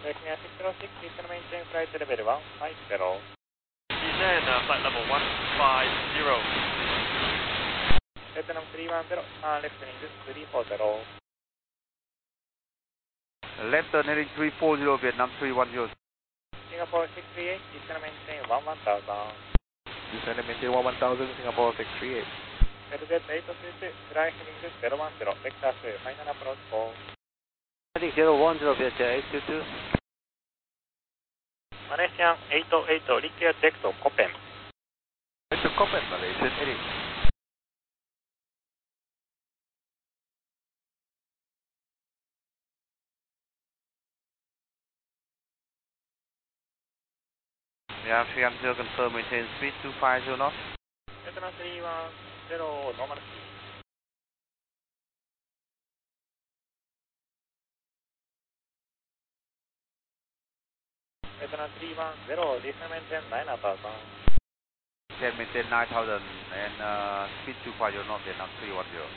Virginia 606, please maintain flight level 150. Descend flight level 150. Vietnam 310, left turning 340. Left turning 340, Vietnam 310. Singapore 638, descend maintain 1000. Descend and maintain 1000, Singapore 638. LZ822, fly heading 010, vector 2, final approach 4. Heading 010, Vietjet 822. Malaysian 808, request exit Koppen. It's a Koppen, Malaysian 80. Yeah, 310 confirm maintain speed 250 knots. Vietnam 310, normal speed. Vietnam 310, descend maintain 9000. Can maintain 9000 and speed 250 knots, Vietnam 310.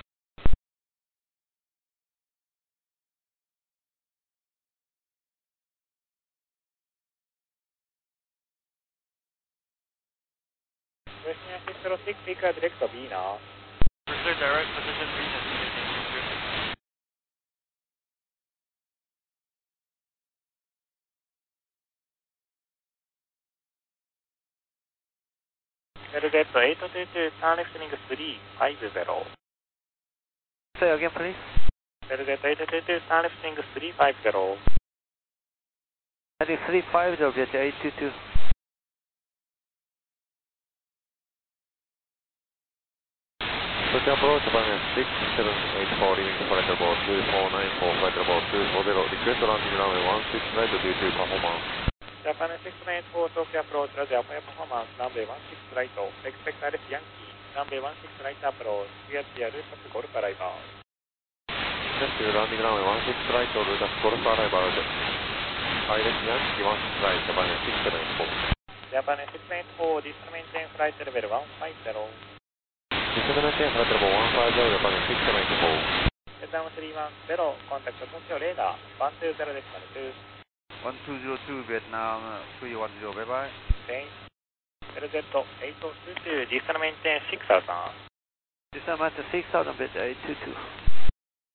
Virginia 606, speaker direct to B now. Pursue direct position Venus. LZ822, turn left turning 350. Say again, please. LZ822, turn left turning 350. Heading 350, Vietjet 822. Switch approach, Japan 6784, leaving flight level 2494, flight level 240, request landing runway 16 right due to performance. Japan 694, Tokyo approach, Roger, fire performance, runway 16 right, expect RS Yankee, runway 16 right approach, clear Lutas Golf arrival. Just landing runway 16 right, Lutas Golf arrival. RS Yankee 16 right, Japan 694. Japan 694, descend maintain flight level 150. Descend maintain flight level 150, Japan 694. Vietnam 310, contact Tokyo radar, 120.2. 1202, Vietnam 310, bye bye. Thanks. LZ822, descend maintain 6000. Descend maintain 6000, Vietjet 822.